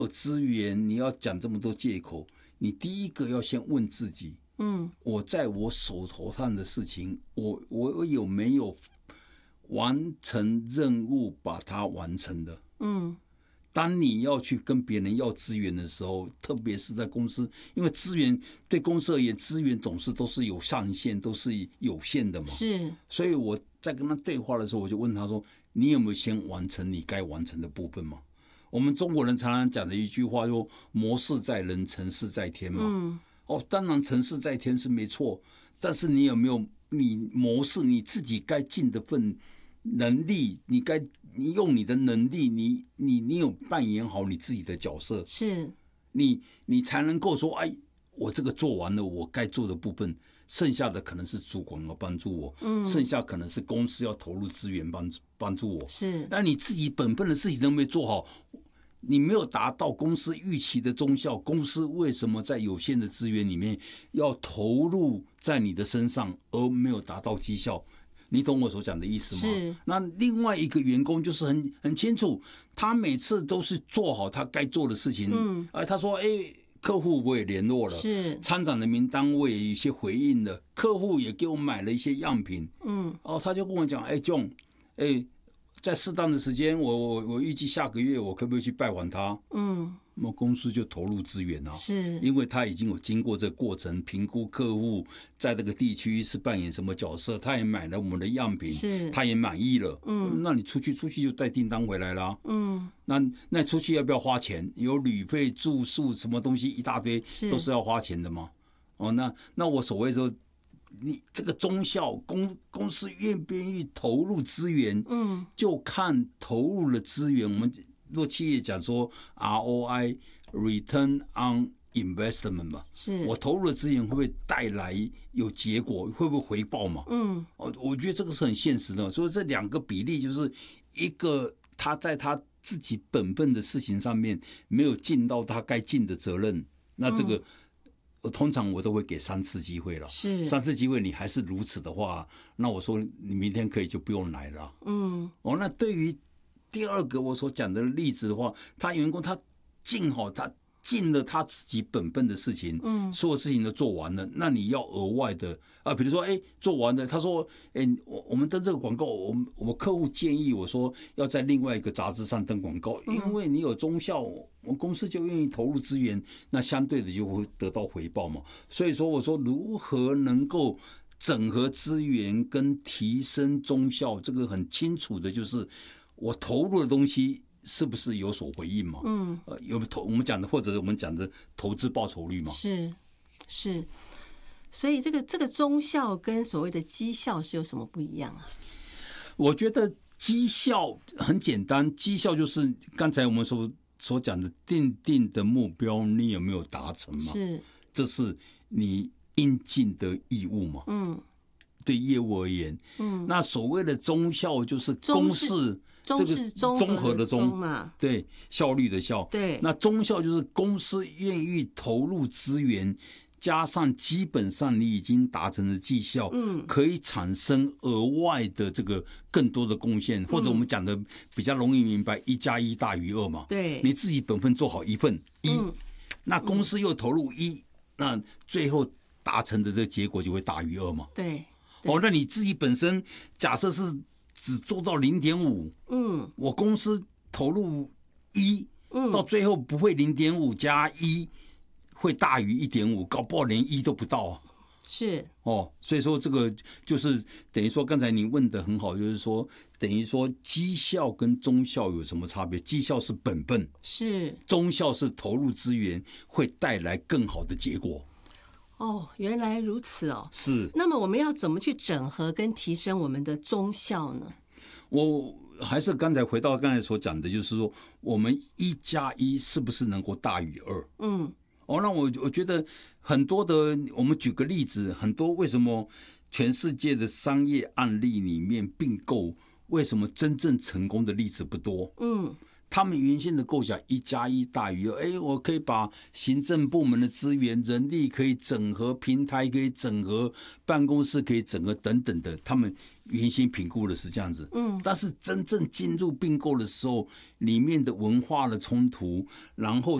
资源，你要讲这么多借口，你第一个要先问自己，我在我手头上的事情，我有没有完成任务把它完成的？当你要去跟别人要资源的时候，特别是在公司，因为资源对公司而言，资源总是都是有上限，都是有限的嘛。是，所以我在跟他对话的时候，我就问他说：“你有没有先完成你该完成的部分嘛？”我们中国人常常讲的一句话说：“谋事在人，成事在天”嘛。当然成事在天是没错，但是你有没有你谋事你自己该尽的份能力，你用你的能力，你有扮演好你自己的角色，是你才能够说，哎，我这个做完了，我该做的部分，剩下的可能是主管要帮助我，剩下可能是公司要投入资源帮助我，是。那你自己本分的事情都没做好，你没有达到公司预期的忠效，公司为什么在有限的资源里面要投入在你的身上，而没有达到绩效？你懂我所讲的意思吗？是。那另外一个员工就是很清楚，他每次都是做好他该做的事情。他说：“客户我也联络了，是。参展的名单我也有一些回应了，客户也给我买了一些样品。”他就跟我讲：“John，在适当的时间，我预计下个月我可不可以去拜访他？”那么公司就投入资源啊，是，因为他已经有经过这个过程，评估客户在这个地区是扮演什么角色，他也买了我们的样品，是，他也满意了，那你出去就带订单回来了，那出去要不要花钱？有旅费、住宿什么东西一大堆，都是要花钱的嘛。那我所谓说，你这个中校公司愿不愿意投入资源，就看投入的资源，我们。若企业讲说 ROI Return on Investment 嘛，是我投入的资源会不会带来有结果，会不会回报嘛？我觉得这个是很现实的。所以这两个比例就是一个他在他自己本分的事情上面没有尽到他该尽的责任，那这个通常我都会给3次机会了。是3次机会你还是如此的话，那我说你明天可以就不用来了。那对于第二个我所讲的例子的话，他员工他尽了他自己本分的事情，所有事情都做完了，那你要额外的比如说做完了，他说我们登这个广告，我们客户建议我说要在另外一个杂志上登广告，因为你有忠孝，我们公司就愿意投入资源，那相对的就会得到回报嘛。所以说我说如何能够整合资源跟提升忠孝，这个很清楚的就是我投入的东西是不是有所回应嘛？我们讲的或者我们讲的投资报酬率嘛？ 是，所以这个忠孝跟所谓的绩效是有什么不一样啊？ 我觉得绩效很简单，绩效就是刚才我们所讲的定的目标，你有没有达成嘛？是，这是你应尽的义务嘛？对业务而言，那所谓的忠孝就是公事。这个综合的综嘛，对，效率的效，对。那忠孝就是公司愿意投入资源，加上基本上你已经达成了绩效，可以产生额外的这个更多的贡献，或者我们讲的比较容易明白，1+1大于2嘛。对，你自己本分做好1份1，那公司又投入1，那最后达成的这个结果就会大于2嘛。对，那你自己本身假设是只做到0.5，我公司投入1，到最后不会0.5加1会大于1.5，搞不好连1都不到啊。是所以说这个就是等于说刚才你问的很好，就是说等于说绩效跟忠孝有什么差别？绩效是本分，是忠孝是投入资源会带来更好的结果。 原来如此哦。 是。 那么我们要怎么去整合跟提升我们的忠孝呢？ 我还是回到刚才所讲的，就是说我们1+1是不是能够大于2？那我觉得很多的，我们举个例子，很多为什么全世界的商业案例里面并购，为什么真正成功的例子不多？ 他们原先的构想1+1大于2，我可以把行政部门的资源、人力可以整合，平台可以整合，办公室可以整合等等的，他们原先评估的是这样子。但是真正进入并购的时候，里面的文化的冲突，然后